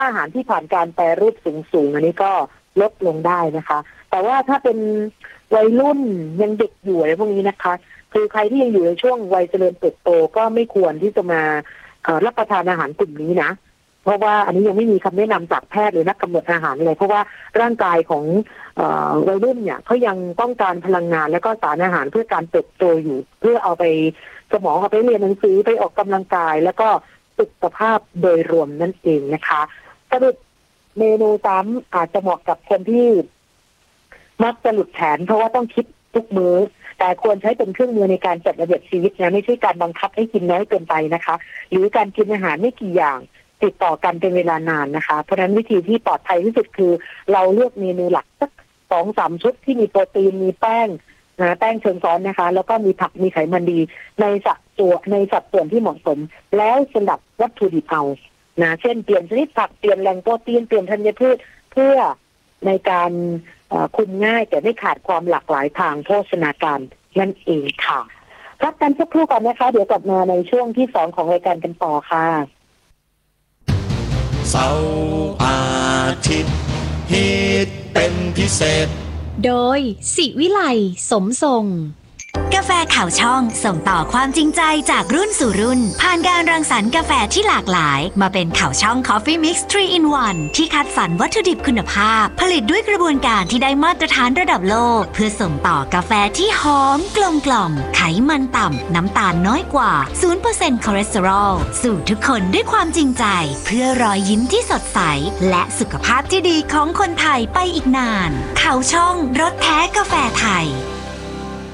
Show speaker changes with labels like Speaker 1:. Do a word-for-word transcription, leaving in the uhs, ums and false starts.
Speaker 1: อาหารที่ผ่านการแปรรูปสูงๆอันนี้ก็ลดลงได้นะคะแต่ว่าถ้าเป็นวัยรุ่นยังเด็กอยู่อะไรพวกนี้นะคะคือใครที่ยังอยู่ในช่วงวัยเจริญเติบโตก็ไม่ควรที่จะมารับประทานอาหารกลุ่มนี้นะเพราะว่าอันนี้ยังไม่มีคำแนะนำจากแพทย์หรือนักกำหนดอาหารอะไรเพราะว่าร่างกายของเอ่อวัยรุ่นเนี่ยเขายังต้องการพลังงานและก็สารอาหารเพื่อการเติบโตอยู่เพื่อเอาไปสมองเอาไปเรียนหนังสือไปออกกำลังกายแล้วก็สุขภาพโดยรวมนั่นเองนะคะสรุปเมนูซ้ำอาจจะเหมาะกับคนที่มักจะหลุดแผนเพราะว่าต้องคิดทุกมื้อแต่ควรใช้เป็นเครื่องมือในการจัดระเบียบชีวิตนะไม่ใช่การบังคับให้กินน้อยเกินไปนะคะหรือการกินอาหารไม่กี่อย่างติดต่อกันเป็นเวลานานนะคะเพราะฉะนั้นวิธีที่ปลอดภัยที่สุดคือเราเลือกเมนูหลักสักสองสามชุดที่มีโปรตีนมีแป้งนะแป้งเชิงซ้อนนะคะแล้วก็มีผักมีไขมันดีในสัดส่วนในสัดส่วนที่เหมาะสมแล้วสลับวัตถุดิบเอานะเช่นเปลี่ยนชนิดผักเปลี่ยนแหล่งโปรตีนเปลี่ยนธัญพืชเพื่อในการคุมง่ายแต่ไม่ขาดความหลากหลายทางโภชนาการนั่นเองค่ะพักกันสักครู่ก่อนนะคะเดี๋ยวกลับมาในช่วงที่สองของรายการกันต่อค่ะ
Speaker 2: เสาร์อาทิตย์ฮิตเป็นพิเศษ
Speaker 3: โดยศิวิไลสมทรง
Speaker 4: กาแฟข่าวช่องส่งต่อความจริงใจจากรุ่นสู่รุ่นผ่านการรังสรรค์กาแฟที่หลากหลายมาเป็นข่าวช่อง Coffee Mix ทรี in วัน ที่คัดสรรวัตถุดิบคุณภาพผลิตด้วยกระบวนการที่ได้มาตรฐานระดับโลกเพื่อส่งต่อกาแฟที่หอมกลมกล่อมไขมันต่ำน้ำตาลน้อยกว่า ศูนย์เปอร์เซ็นต์ คอเลสเตอรอลสู่ทุกคนด้วยความจริงใจเพื่อรอยยิ้มที่สดใสและสุขภาพที่ดีของคนไทยไปอีกนานข่าวช่องรสแท้กาแฟไทย